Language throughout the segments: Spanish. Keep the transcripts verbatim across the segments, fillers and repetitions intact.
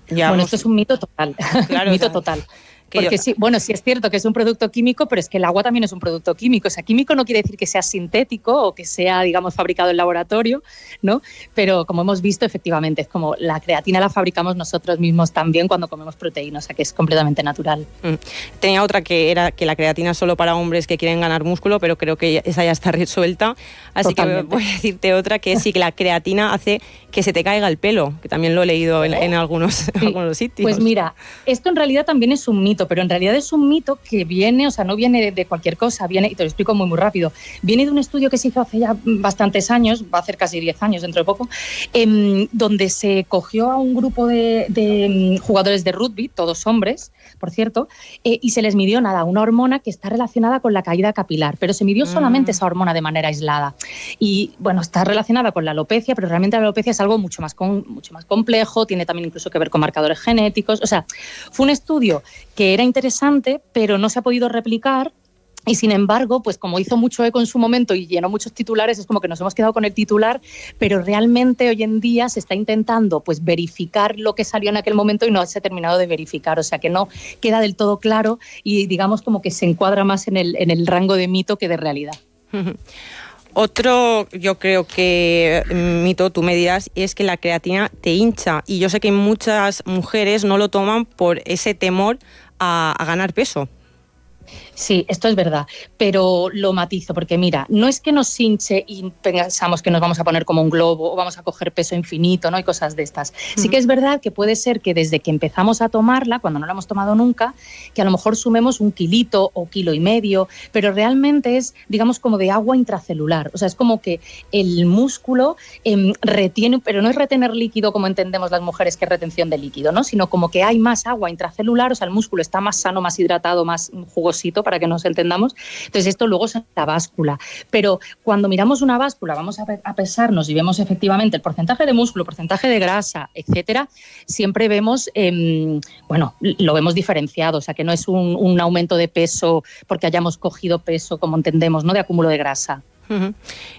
Ya bueno, hemos... esto es un mito total, claro, mito o sea, total. Que Porque yo... sí, bueno, sí es cierto que es un producto químico, pero es que el agua también es un producto químico. O sea, químico no quiere decir que sea sintético o que sea, digamos, fabricado en laboratorio, ¿no? Pero como hemos visto, efectivamente, es como la creatina la fabricamos nosotros mismos también cuando comemos proteína, o sea, que es completamente natural. Mm. Tenía otra que era que la creatina es solo para hombres que quieren ganar músculo, pero creo que esa ya está resuelta. Así Totalmente. Que voy a decirte otra, que sí, que la creatina hace que se te caiga el pelo, que también lo he leído en, en algunos, sí. algunos sitios. Pues mira, esto en realidad también es un mito, pero en realidad es un mito que viene, o sea, no viene de, de cualquier cosa, viene, y te lo explico muy, muy rápido, viene de un estudio que se hizo hace ya bastantes años, va a hacer casi diez años dentro de poco, eh, donde se cogió a un grupo de, de jugadores de rugby, todos hombres, por cierto, eh, y se les midió nada, una hormona que está relacionada con la caída capilar, pero se midió mm. solamente esa hormona de manera aislada. Y bueno, está relacionada con la alopecia, pero realmente la alopecia es algo mucho más, con, mucho más complejo, tiene también incluso que ver con marcadores genéticos, o sea, fue un estudio que era interesante, pero no se ha podido replicar. Y sin embargo, pues como hizo mucho eco en su momento y llenó muchos titulares, es como que nos hemos quedado con el titular, pero realmente hoy en día se está intentando pues verificar lo que salió en aquel momento y no se ha terminado de verificar, o sea que no queda del todo claro y digamos como que se encuadra más en el, en el rango de mito que de realidad. Otro, yo creo que mito, tú me dirás, es que la creatina te hincha y yo sé que muchas mujeres no lo toman por ese temor a, a ganar peso. Sí, esto es verdad, pero lo matizo porque mira, no es que nos hinche y pensamos que nos vamos a poner como un globo o vamos a coger peso infinito, ¿no? Y cosas de estas. Uh-huh. Sí que es verdad que puede ser que desde que empezamos a tomarla, cuando no la hemos tomado nunca, que a lo mejor sumemos un kilito o kilo y medio, pero realmente es, digamos, como de agua intracelular. O sea, es como que el músculo eh, retiene, pero no es retener líquido como entendemos las mujeres que es retención de líquido, ¿no? Sino como que hay más agua intracelular, o sea, el músculo está más sano, más hidratado, más jugosito, para que nos entendamos. Entonces esto luego es la báscula, pero cuando miramos una báscula vamos a, a pesarnos y vemos efectivamente el porcentaje de músculo, porcentaje de grasa, etcétera, siempre vemos, eh, bueno, lo vemos diferenciado, o sea que no es un, un aumento de peso porque hayamos cogido peso como entendemos, ¿no? De acúmulo de grasa. Uh-huh.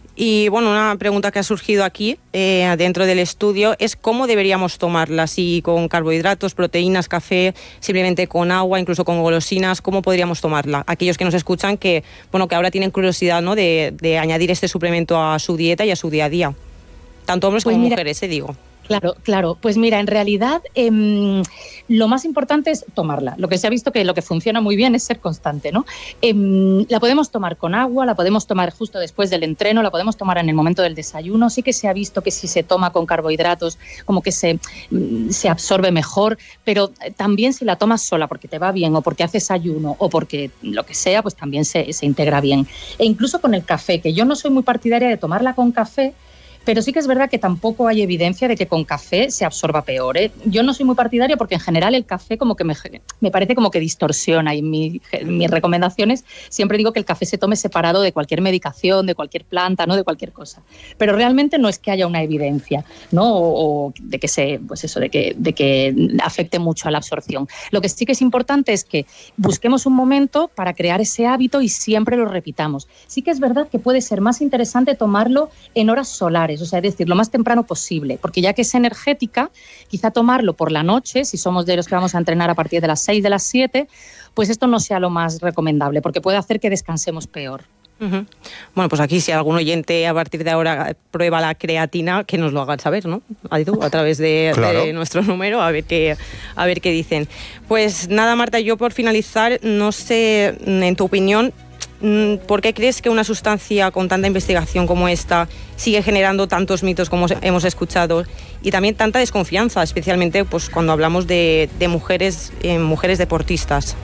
Y bueno, una pregunta que ha surgido aquí eh, dentro del estudio es cómo deberíamos tomarla, si con carbohidratos, proteínas, café, simplemente con agua, incluso con golosinas, ¿cómo podríamos tomarla? Aquellos que nos escuchan que, bueno, que ahora tienen curiosidad, ¿no? de, de añadir este suplemento a su dieta y a su día a día, tanto hombres pues como mira, mujeres, eh, digo. Claro, claro. Pues mira, en realidad eh, lo más importante es tomarla. Lo que se ha visto que lo que funciona muy bien es ser constante, ¿no? Eh, la podemos tomar con agua, la podemos tomar justo después del entreno, la podemos tomar en el momento del desayuno. Sí que se ha visto que si se toma con carbohidratos como que se, se absorbe mejor, pero también si la tomas sola porque te va bien o porque haces ayuno o porque lo que sea, pues también se, se integra bien. E incluso con el café, que yo no soy muy partidaria de tomarla con café, pero sí que es verdad que tampoco hay evidencia de que con café se absorba peor, ¿eh? Yo no soy muy partidaria porque en general el café como que me, me parece como que distorsiona y mi, mis recomendaciones siempre digo que el café se tome separado de cualquier medicación, de cualquier planta, ¿no? De cualquier cosa. Pero realmente no es que haya una evidencia, ¿no? O, o de que se, pues eso, de que, de que afecte mucho a la absorción. Lo que sí que es importante es que busquemos un momento para crear ese hábito y siempre lo repitamos. Sí que es verdad que puede ser más interesante tomarlo en horas solares, o sea, es decir, lo más temprano posible, porque ya que es energética, quizá tomarlo por la noche, si somos de los que vamos a entrenar a partir de las seis, de las siete, pues esto no sea lo más recomendable, porque puede hacer que descansemos peor. Uh-huh. Bueno, pues aquí si algún oyente a partir de ahora prueba la creatina, que nos lo hagan saber, ¿no? A través de, claro. de nuestro número, a ver qué, a ver qué dicen. Pues nada, Marta, yo por finalizar, no sé, en tu opinión, ¿por qué crees que una sustancia con tanta investigación como esta sigue generando tantos mitos como hemos escuchado y también tanta desconfianza, especialmente pues, cuando hablamos de, de mujeres, eh, mujeres deportistas?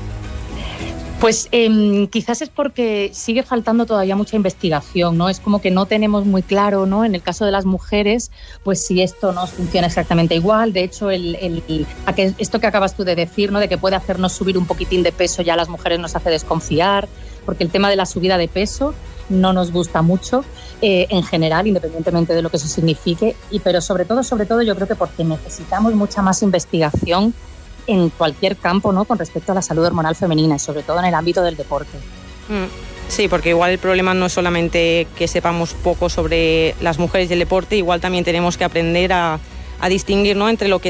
Pues eh, quizás es porque sigue faltando todavía mucha investigación, ¿no? Es como que no tenemos muy claro, ¿no? En el caso de las mujeres, pues si esto no funciona exactamente igual. De hecho, el, el, el, esto que acabas tú de decir, ¿no? De que puede hacernos subir un poquitín de peso, ya a las mujeres nos hace desconfiar, porque el tema de la subida de peso no nos gusta mucho eh, en general, independientemente de lo que eso signifique, y, pero sobre todo, sobre todo yo creo que porque necesitamos mucha más investigación en cualquier campo, ¿no? Con respecto a la salud hormonal femenina y sobre todo en el ámbito del deporte. Sí, porque igual el problema no es solamente que sepamos poco sobre las mujeres y el deporte, igual también tenemos que aprender a, a distinguir, ¿no? Entre lo que